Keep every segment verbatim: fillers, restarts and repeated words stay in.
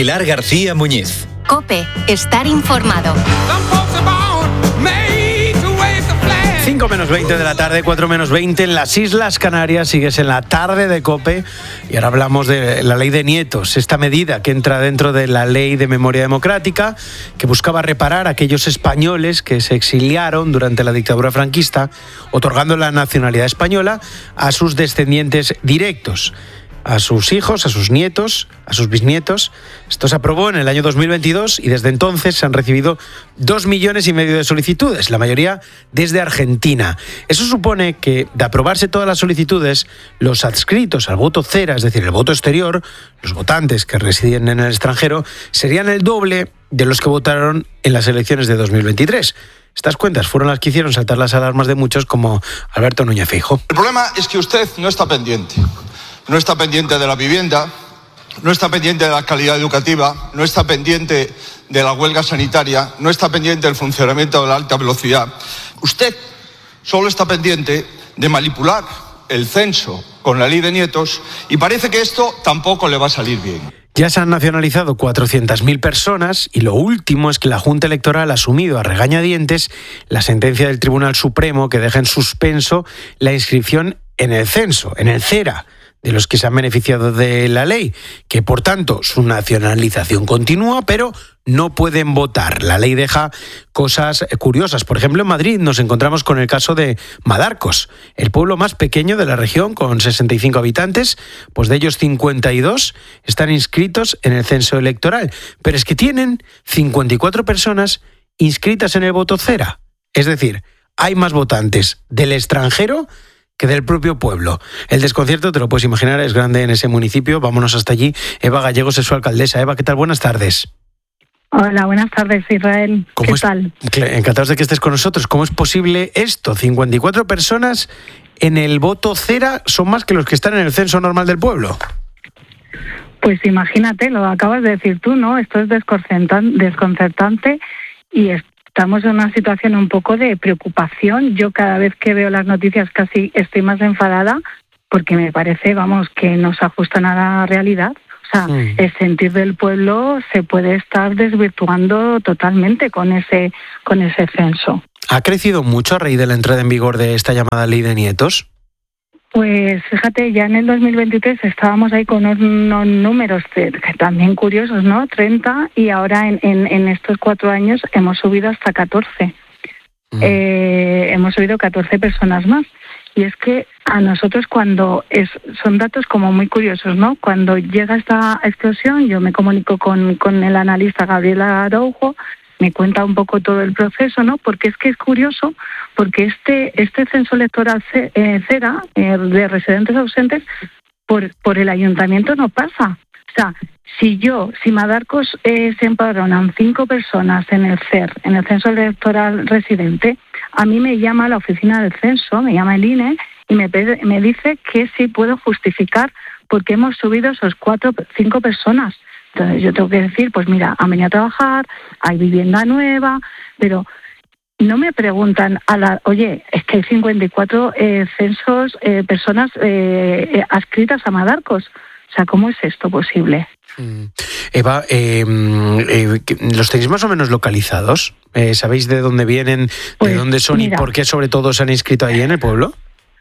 Pilar García Muñiz. COPE, estar informado. cinco menos veinte de la tarde, cuatro menos veinte en las Islas Canarias. Sigues en la tarde de COPE y ahora hablamos de la ley de nietos, esta medida que entra dentro de la ley de memoria democrática, que buscaba reparar a aquellos españoles que se exiliaron durante la dictadura franquista, otorgando la nacionalidad española a sus descendientes directos, a sus hijos, a sus nietos, a sus bisnietos. Esto se aprobó en el año dos mil veintidós y desde entonces se han recibido dos millones y medio de solicitudes, la mayoría desde Argentina. Eso supone que, de aprobarse todas las solicitudes, los adscritos al voto cera, es decir, el voto exterior, los votantes que residen en el extranjero, serían el doble de los que votaron en las elecciones de dos mil veintitrés. Estas cuentas fueron las que hicieron saltar las alarmas de muchos, como Alberto Núñez Feijóo. El problema es que usted no está pendiente. No está pendiente de la vivienda, no está pendiente de la calidad educativa, no está pendiente de la huelga sanitaria, no está pendiente del funcionamiento de la alta velocidad. Usted solo está pendiente de manipular el censo con la ley de nietos y parece que esto tampoco le va a salir bien. Ya se han nacionalizado cuatrocientas mil personas y lo último es que la Junta Electoral ha asumido a regañadientes la sentencia del Tribunal Supremo que deja en suspenso la inscripción en el censo, en el cera, de los que se han beneficiado de la ley, que por tanto su nacionalización continúa, pero no pueden votar. La ley deja cosas curiosas. Por ejemplo, en Madrid nos encontramos con el caso de Madarcos, el pueblo más pequeño de la región, con sesenta y cinco habitantes, pues de ellos cincuenta y dos están inscritos en el censo electoral, pero es que tienen cincuenta y cuatro personas inscritas en el voto cera. Es decir, hay más votantes del extranjero que del propio pueblo. El desconcierto, te lo puedes imaginar, es grande en ese municipio. Vámonos hasta allí. Eva Gallegos es su alcaldesa. Eva, ¿qué tal? Buenas tardes. Hola, buenas tardes, Israel. ¿Qué es, tal? Encantados de que estés con nosotros. ¿Cómo es posible esto? cincuenta y cuatro personas en el voto cera son más que los que están en el censo normal del pueblo. Pues imagínate, lo acabas de decir tú, ¿no? Esto es desconcertante y es Estamos en una situación un poco de preocupación. Yo cada vez que veo las noticias casi estoy más enfadada porque me parece, vamos, que no se ajustan a la realidad. O sea, sí. El sentir del pueblo se puede estar desvirtuando totalmente con ese, con ese censo. ¿Ha crecido mucho a raíz de la entrada en vigor de esta llamada ley de nietos? Pues fíjate, ya en el dos mil veintitrés estábamos ahí con unos números de, también curiosos, ¿no? treinta, y ahora en, en, en estos cuatro años hemos subido hasta catorce. Mm. Eh, hemos subido catorce personas más. Y es que a nosotros cuando es, son datos como muy curiosos, ¿no? Cuando llega esta explosión, yo me comunico con, con el analista Gabriel Araujo, me cuenta un poco todo el proceso, ¿no? Porque es que es curioso, porque este este censo electoral cera eh, de residentes ausentes por por el ayuntamiento no pasa. O sea, si yo, si Madarcos eh, se empadronan cinco personas en el C E R, en el censo electoral residente, a mí me llama la oficina del censo, me llama el I N E y me pide, me dice que sí puedo justificar porque hemos subido esos cuatro, cinco personas. Entonces yo tengo que decir, pues mira, han venido a trabajar, hay vivienda nueva, pero no me preguntan, a la, oye, es que hay cincuenta y cuatro eh, censos, eh, personas eh, adscritas a Madarcos. O sea, ¿cómo es esto posible? Mm. Eva, eh, eh, ¿los tenéis más o menos localizados? Eh, ¿Sabéis de dónde vienen, pues, de dónde son mira, y por qué sobre todo se han inscrito ahí en el pueblo?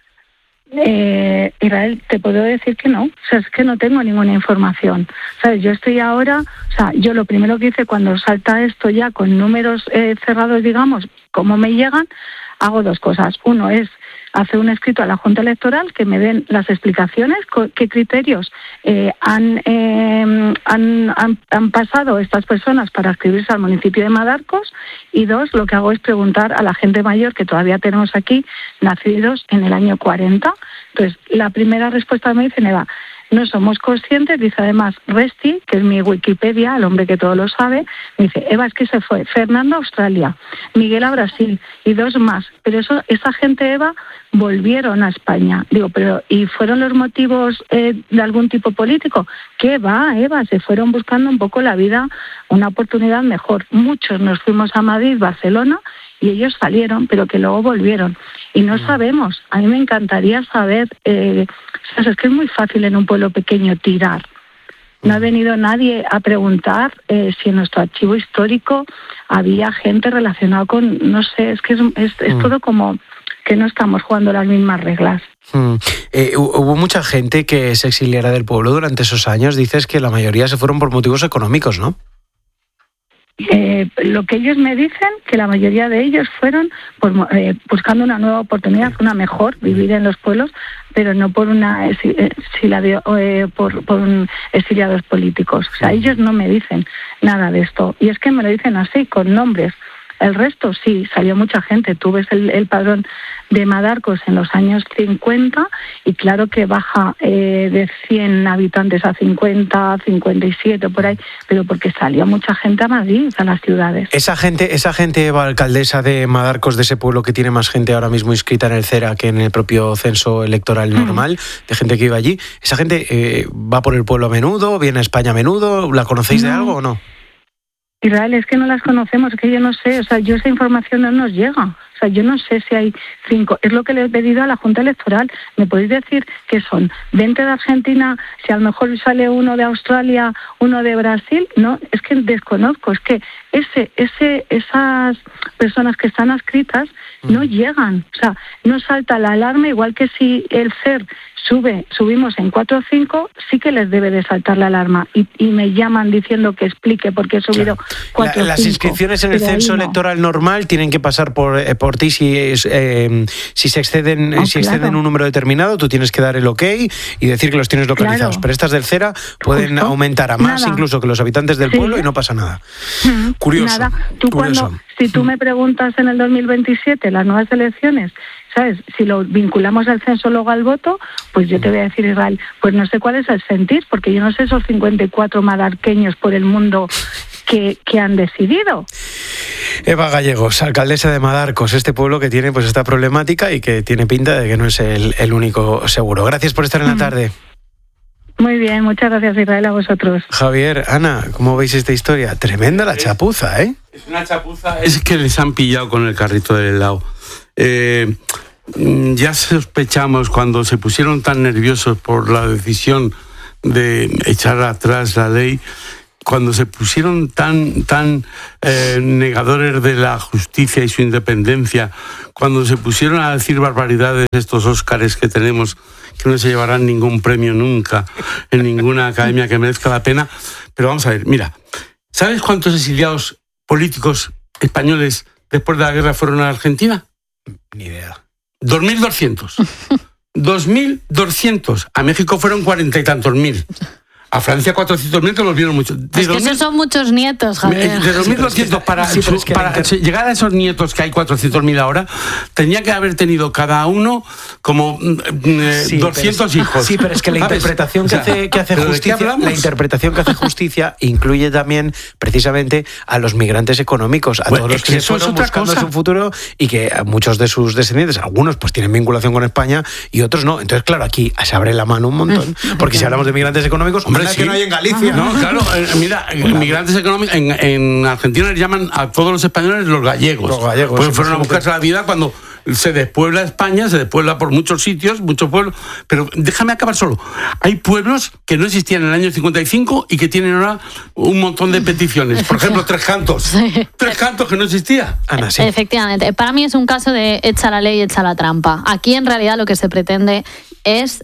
Eh, Israel, te puedo decir que no, o sea, es que no tengo ninguna información. ¿Sabes? Yo estoy ahora, o sea, yo lo primero que hice cuando salta esto ya con números eh, cerrados, digamos, cómo me llegan, hago dos cosas. Uno es hacer un escrito a la Junta Electoral que me den las explicaciones, qué criterios eh, han, eh, han, han, han pasado estas personas para adscribirse al municipio de Madarcos, y dos, lo que hago es preguntar a la gente mayor que todavía tenemos aquí, nacidos en el año cuarenta. Entonces, la primera respuesta me dice, Eva, no somos conscientes, dice además Resti, que es mi Wikipedia, el hombre que todo lo sabe, me dice, Eva, es que se fue Fernando a Australia, Miguel a Brasil y dos más, pero eso, esa gente, Eva, volvieron a España. Digo, pero ¿y fueron los motivos eh, de algún tipo político? ¿Qué va, Eva? Se fueron buscando un poco la vida, una oportunidad mejor. Muchos nos fuimos a Madrid, Barcelona, y ellos salieron, pero que luego volvieron. Y no sabemos, a mí me encantaría saber, eh, es que es muy fácil en un pueblo pequeño tirar, No ha venido nadie a preguntar eh, si en nuestro archivo histórico había gente relacionada con, no sé, es que es, es, es mm. todo como que no estamos jugando las mismas reglas. Mm. Eh, hubo mucha gente que se exiliara del pueblo durante esos años. Dices que la mayoría se fueron por motivos económicos, ¿no? Eh, lo que ellos me dicen, que la mayoría de ellos fueron por, eh, buscando una nueva oportunidad, una mejor, vivir en los pueblos, pero no por una exiliado, eh, por, por un exiliados políticos. O sea, ellos no me dicen nada de esto. Y es que me lo dicen así, con nombres. El resto sí, salió mucha gente. Tú ves el, el padrón de Madarcos en los años cincuenta y claro que baja eh, de cien habitantes a cincuenta, cincuenta y siete por ahí, pero porque salió mucha gente a Madrid, a las ciudades. Esa gente, esa gente, Eva, alcaldesa de Madarcos, de ese pueblo que tiene más gente ahora mismo inscrita en el CERA que en el propio censo electoral normal, mm. de gente que vive allí, ¿esa gente eh, va por el pueblo a menudo, viene a España a menudo? ¿La conocéis no. de algo o no? Israel, es que no las conocemos, es que yo no sé, o sea, yo esa información no nos llega. O sea, yo no sé si hay cinco. Es lo que le he pedido a la Junta Electoral. ¿Me podéis decir qué son? ¿veinte de Argentina? Si a lo mejor sale uno de Australia, uno de Brasil. No, es que desconozco. Es que ese, ese, esas personas que están adscritas no llegan. O sea, no salta la alarma, igual que si el C E R sube, subimos en cuatro o cinco, sí que les debe de saltar la alarma. Y, y me llaman diciendo que explique por qué he subido cuatro o cinco. Las inscripciones en el censo electoral normal tienen que pasar por, eh, por ti si, eh, si se exceden, oh, si exceden claro. un número determinado, tú tienes que dar el ok y decir que los tienes localizados. Claro. Pero estas del CERA pueden Justo. aumentar a más nada. incluso que los habitantes del sí. pueblo y no pasa nada. Mm, curioso. Nada. Tú curioso. Cuando, si tú me preguntas en el dos mil veintisiete, las nuevas elecciones, ¿sabes? Si lo vinculamos al censo luego al voto, pues yo te voy a decir, Israel, pues no sé cuál es el sentir, porque yo no sé esos cincuenta y cuatro madarqueños por el mundo que, que han decidido. Eva Gallegos, alcaldesa de Madarcos, este pueblo que tiene pues esta problemática y que tiene pinta de que no es el, el único seguro. Gracias por estar en la tarde. Muy bien, muchas gracias, Israel, a vosotros. Javier, Ana, ¿cómo veis esta historia? Tremenda la chapuza, ¿eh? Es una chapuza, es que les han pillado con el carrito del helado. Eh, ya sospechamos cuando se pusieron tan nerviosos por la decisión de echar atrás la ley, cuando se pusieron tan, tan eh, negadores de la justicia y su independencia, cuando se pusieron a decir barbaridades estos Óscares que tenemos, que no se llevarán ningún premio nunca en ninguna academia que merezca la pena. Pero vamos a ver, mira, ¿sabes cuántos exiliados políticos españoles después de la guerra fueron a Argentina? Ni idea. dos mil doscientos. dos mil doscientos. A México fueron cuarenta y tantos mil. A Francia cuatrocientos mil, que los vieron mucho. De es que esos son muchos nietos, Javier. De dos mil doscientos para, sí, es que para inter... llegar a esos nietos que hay cuatrocientos mil ahora, tenía que haber tenido cada uno como eh, sí, doscientos pero, hijos. Sí, pero es que la ¿sabes? interpretación que hace, que hace justicia, la interpretación que hace justicia incluye también precisamente a los migrantes económicos, a bueno, todos los que, que se fueron buscando su futuro y que muchos de sus descendientes, algunos pues tienen vinculación con España y otros no. Entonces, claro, aquí se abre la mano un montón, porque si hablamos de migrantes económicos, hombre, sí. que no hay en Galicia. No, claro, eh, mira, inmigrantes económicos, en, en Argentina les llaman a todos los españoles los gallegos. Los gallegos. Pues sí, fueron a buscarse la vida cuando se despuebla España, se despuebla por muchos sitios, muchos pueblos, pero déjame acabar solo. Hay pueblos que no existían en el año cincuenta y cinco y que tienen ahora un montón de peticiones. Por ejemplo, Tres Cantos. Sí. Tres Cantos que no existía. Ana, sí. Efectivamente. Para mí es un caso de echa la ley, echa la trampa. Aquí en realidad lo que se pretende es...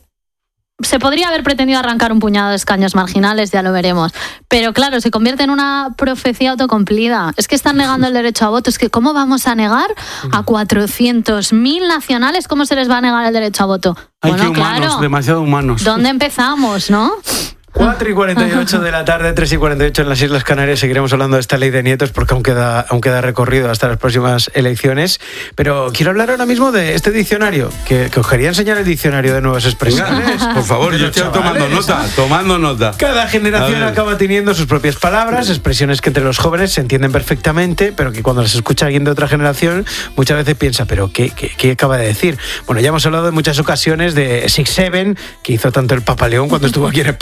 Se podría haber pretendido arrancar un puñado de escaños marginales, ya lo veremos. Pero claro, se convierte en una profecía autocumplida. Es que están negando el derecho a voto. Es que ¿cómo vamos a negar a cuatrocientos mil nacionales? ¿Cómo se les va a negar el derecho a voto? Hay bueno, que humanos, claro, demasiado humanos. ¿Dónde empezamos, no? cuatro y cuarenta y ocho de la tarde, tres y cuarenta y ocho en las Islas Canarias. Seguiremos hablando de esta ley de nietos porque aún queda, aún queda recorrido hasta las próximas elecciones. Pero quiero hablar ahora mismo de este diccionario, que, que os quería enseñar el diccionario de nuevas expresiones. Por favor, yo estoy tomando nota, tomando nota. Cada generación acaba teniendo sus propias palabras, expresiones que entre los jóvenes se entienden perfectamente, pero que cuando las escucha alguien de otra generación, muchas veces piensa, ¿pero qué, qué, qué acaba de decir? Bueno, ya hemos hablado en muchas ocasiones de Six Seven, que hizo tanto el Papa León cuando estuvo aquí en España,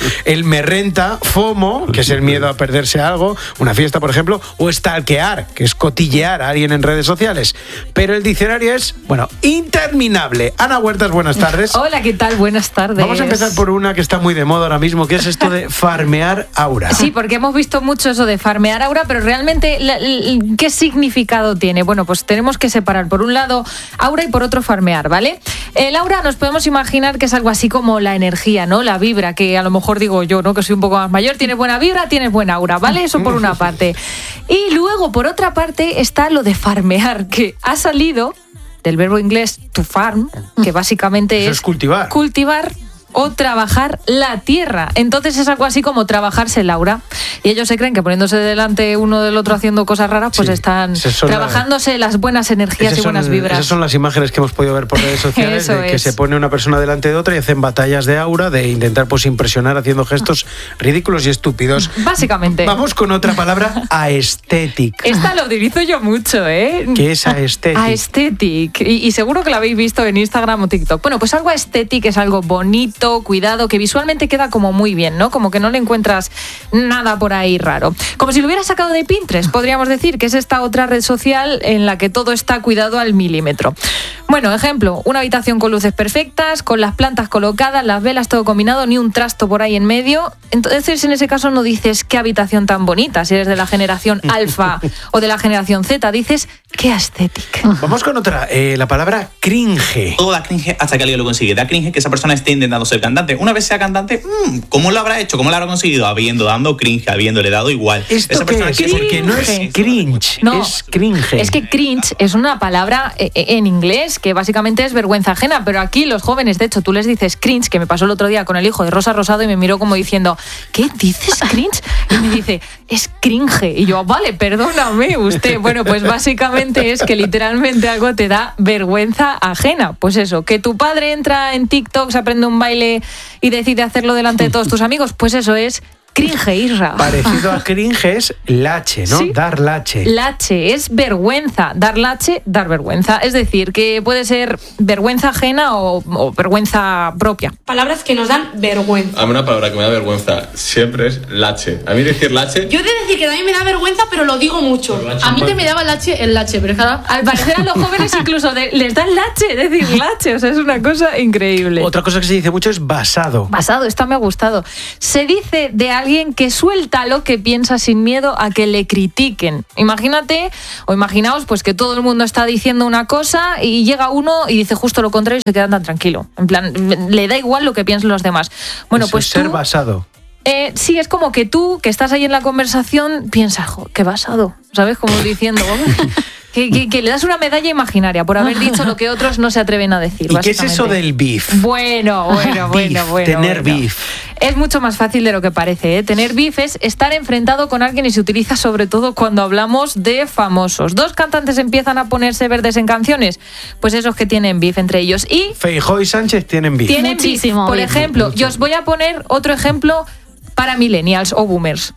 el me renta, FOMO, que es el miedo a perderse algo, una fiesta, por ejemplo, o stalkear, que es cotillear a alguien en redes sociales. Pero el diccionario es, bueno, interminable. Ana Huertas, buenas tardes. Hola, ¿qué tal? Buenas tardes. Vamos a empezar por una que está muy de moda ahora mismo, que es esto de farmear aura. Sí, porque hemos visto mucho eso de farmear aura, pero realmente, ¿qué significado tiene? Bueno, pues tenemos que separar por un lado aura y por otro farmear, ¿vale? El aura nos podemos imaginar que es algo así como la energía, ¿no? La vibra, que a lo mejor digo yo, ¿no? Que soy un poco más mayor, tienes buena vibra, tienes buena aura, ¿vale? Eso por una parte. Y luego, por otra parte, está lo de farmear, que ha salido del verbo inglés to farm, que básicamente Eso es, es cultivar. cultivar o trabajar la tierra. Entonces es algo así como trabajarse el aura. Y ellos se creen que poniéndose delante uno del otro haciendo cosas raras, pues sí, están trabajándose la, las buenas energías y son, buenas vibras. Esas son las imágenes que hemos podido ver por redes sociales, de que es. se pone una persona delante de otra y hacen batallas de aura, de intentar pues impresionar haciendo gestos ridículos y estúpidos. Básicamente. Vamos con otra palabra, aesthetic. Esta la utilizo yo mucho, ¿eh? ¿Qué es aesthetic? Aesthetic. Y, y seguro que la habéis visto en Instagram o TikTok. Bueno, pues algo aesthetic es algo bonito, cuidado, que visualmente queda como muy bien, ¿no? Como que no le encuentras nada por ahí raro. Como si lo hubiera sacado de Pinterest, podríamos decir, que es esta otra red social en la que todo está cuidado al milímetro. Bueno, ejemplo, una habitación con luces perfectas, con las plantas colocadas, las velas, todo combinado, ni un trasto por ahí en medio. Entonces, en ese caso no dices qué habitación tan bonita, si eres de la generación alfa o de la generación Z, dices qué aesthetic. Vamos con otra, eh, la palabra cringe. Todo da cringe hasta que alguien lo consigue. Da cringe que esa persona esté intentando ser cantante. Una vez sea cantante, mmm, ¿cómo lo habrá hecho? ¿Cómo lo habrá conseguido? Habiendo, dando cringe, habiéndole dado igual. ¿Esto esa qué persona es? que Porque no es cringe, no, es cringe. Es que cringe es una palabra en inglés que básicamente es vergüenza ajena, pero aquí los jóvenes, de hecho, tú les dices cringe, que me pasó el otro día con el hijo de Rosa Rosado y me miró como diciendo, ¿qué dices cringe? Y me dice, es cringe. Y yo, vale, perdóname usted. Bueno, pues básicamente es que literalmente algo te da vergüenza ajena. Pues eso, que tu padre entra en TikTok, se aprende un baile y decide hacerlo delante de todos tus amigos, pues eso es cringe, Isra. Parecido a cringe es lache, ¿no? Sí. Dar lache. Lache, es vergüenza. Dar lache, dar vergüenza. Es decir, que puede ser vergüenza ajena o, o vergüenza propia. Palabras que nos dan vergüenza. A mí una palabra que me da vergüenza siempre es lache. A mí decir lache... Yo he de decir que también me da vergüenza, pero lo digo mucho. A mí te me daba lache el lache, pero claro, al parecer a los jóvenes incluso de, les dan lache, decir lache. O sea, es una cosa increíble. Otra cosa que se dice mucho es basado. Basado, esta me ha gustado. Se dice de alguien que suelta lo que piensa sin miedo a que le critiquen. Imagínate, o imaginaos, pues que todo el mundo está diciendo una cosa y llega uno y dice justo lo contrario y se queda tan tranquilo. En plan, le da igual lo que piensen los demás. Bueno, Eso pues es ser tú, basado. Eh, sí, es como que tú, que estás ahí en la conversación, piensas, jo, qué basado, ¿sabes? Como diciendo... Que, que, que le das una medalla imaginaria por haber dicho lo que otros no se atreven a decir. ¿Y qué es eso del beef? Bueno, bueno, bueno, beef, bueno. Tener bueno. beef. Es mucho más fácil de lo que parece, ¿eh? Tener beef es estar enfrentado con alguien y se utiliza sobre todo cuando hablamos de famosos. Dos cantantes empiezan a ponerse verdes en canciones, pues esos que tienen beef entre ellos. Y Feijóo y Sánchez tienen beef. Tienen Muchísimo beef. Por beef. ejemplo, Mucho. yo os voy a poner otro ejemplo para millennials o boomers.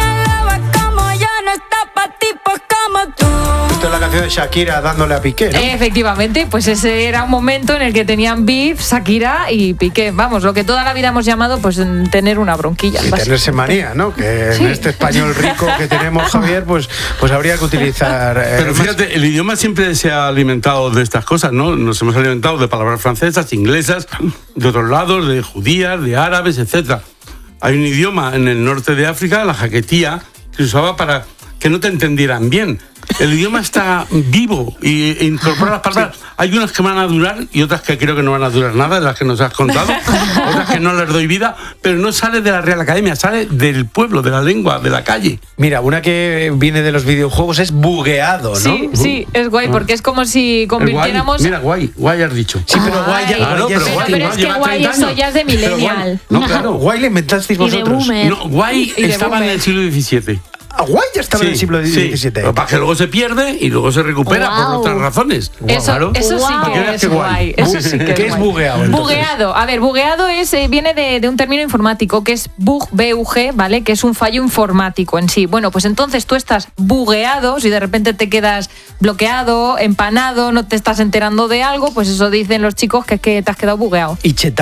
Esto es la canción de Shakira dándole a Piqué, ¿no? Efectivamente, pues ese era un momento en el que tenían beef Shakira y Piqué. Vamos, lo que toda la vida hemos llamado pues tener una bronquilla. Y tenerse manía, ¿no? Que Sí. en este español rico que tenemos, Javier, pues, pues habría que utilizar... Eh, Pero fíjate, el idioma siempre se ha alimentado de estas cosas, ¿no? Nos hemos alimentado de palabras francesas, inglesas, de otros lados, de judías, de árabes, etcétera. Hay un idioma en el norte de África, la jaquetía, que se usaba para que no te entendieran bien. El idioma está vivo y e incorpora las palabras. Hay unas que van a durar y otras que creo que no van a durar nada, de las que nos has contado. Otras que no les doy vida, pero no sale de la Real Academia, sale del pueblo, de la lengua, de la calle. Mira, una que viene de los videojuegos es bugueado, ¿no? Sí, sí, es guay, porque es como si convirtiéramos... Guay, mira, guay, guay has dicho. Sí, pero guay ya, Claro, guay ya pero es- guay, pero no, es que lleva guay treinta eso años. ya es de Pero guay- millennial. No, claro, guay le inventasteis Y de vosotros. boomer. No, guay Y de estaba en boomer. el siglo diecisiete. Ah, guay ya estaba en el siglo sí. diecisiete. Pero para que luego se pierde y luego se recupera Wow. por otras razones. Eso, Claro. eso sí Wow. que Para que es veas qué guay. guay. Eso sí que ¿Qué es guay. bugueado, entonces? Bugueado. A ver, bugueado es, eh, viene de, de un término informático que es bug, B U G, ¿vale? Que es un fallo informático en sí. Bueno, pues entonces tú estás bugueado, si de repente te quedas bloqueado, empanado, no te estás enterando de algo, pues eso dicen los chicos que es que te has quedado bugueado. ¿Y chetao?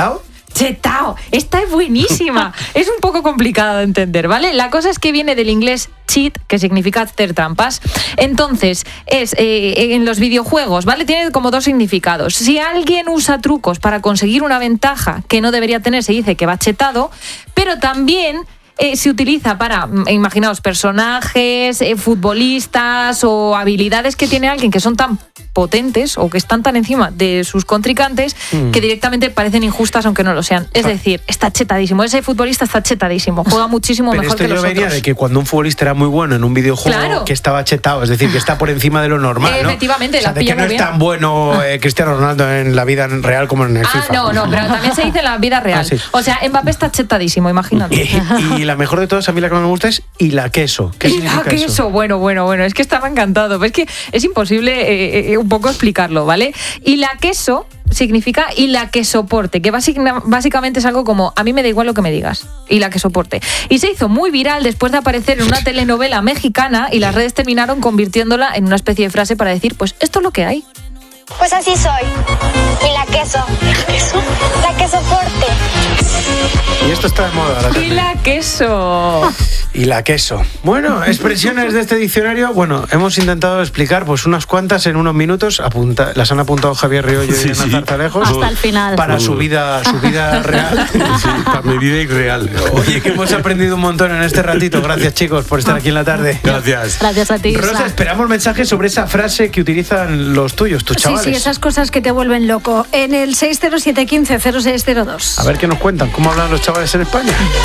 Chetao, esta es buenísima. Es un poco complicada de entender, ¿vale? La cosa es que viene del inglés cheat, que significa hacer trampas. Entonces, es eh, en los videojuegos, ¿vale? Tiene como dos significados. Si alguien usa trucos para conseguir una ventaja que no debería tener, se dice que va chetado, pero también Eh, se utiliza para, imaginaos, personajes, eh, futbolistas o habilidades que tiene alguien que son tan potentes o que están tan encima de sus contrincantes mm. que directamente parecen injustas aunque no lo sean. Es decir, está chetadísimo. Ese futbolista está chetadísimo. Juega muchísimo Pero mejor que esto los yo venía otros. de que cuando un futbolista era muy bueno en un videojuego, Claro. que estaba chetado, es decir, que está por encima de lo normal, ¿no? Efectivamente, o sea, la de que pilla no muy es bien. tan bueno eh, Cristiano Ronaldo en la vida real como en el Ah, FIFA. no, no, pero también se dice en la vida real. Ah, sí. O sea, Mbappé está chetadísimo, imagínate. Y, y la mejor de todas, a mí la que más me gusta es y la queso. ¿Qué Y la significa queso, eso? bueno, bueno, bueno, es que estaba encantado, pero es que es imposible eh, eh, un poco explicarlo, ¿vale? Y la queso significa y la que soporte, que básica- básicamente es algo como a mí me da igual lo que me digas, y la que soporte. Y se hizo muy viral después de aparecer en una telenovela mexicana y las redes terminaron convirtiéndola en una especie de frase para decir, pues esto es lo que hay. Pues así soy. Y la queso. ¿La queso? La que soporte. Y esto está de moda ahora Y también. la queso. Y la queso. Bueno, expresiones de este diccionario, bueno, hemos intentado explicar pues unas cuantas en unos minutos, apunta, las han apuntado Javier Riollo Sí, y Ana sí. Zarzalejos. Hasta el final. Para su vida, su vida real. Sí, para mi vida irreal. Oye, que hemos aprendido un montón en este ratito. Gracias, chicos, por estar aquí en la tarde. Gracias. Gracias a ti, Isla. Rosa, esperamos mensajes sobre esa frase que utilizan los tuyos, tus Sí, chavales. sí, esas cosas que te vuelven loco. En el seis cero siete uno cinco cero seis cero dos. A ver qué nos cuentan, cómo hablan los chavales en España.